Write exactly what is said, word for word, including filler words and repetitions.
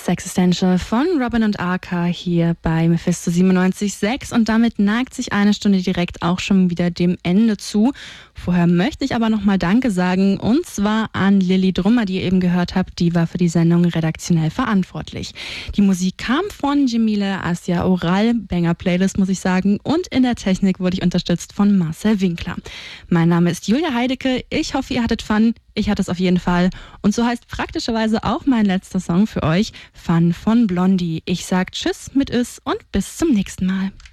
Existential von Robin und Arca hier bei Mephisto siebenundneunzig Komma sechs und damit neigt sich eine Stunde direkt auch schon wieder dem Ende zu. Vorher möchte ich aber nochmal Danke sagen und zwar an Lilly Drummer, die ihr eben gehört habt, die war für die Sendung redaktionell verantwortlich. Die Musik kam von Jemile Asya Oral, Banger Playlist muss ich sagen, und in der Technik wurde ich unterstützt von Marcel Winkler. Mein Name ist Julia Heidecke, ich hoffe ihr hattet Fun. Ich hatte es auf jeden Fall. Und so heißt praktischerweise auch mein letzter Song für euch, Fun von Blondie. Ich sag Tschüss mit Ös und bis zum nächsten Mal.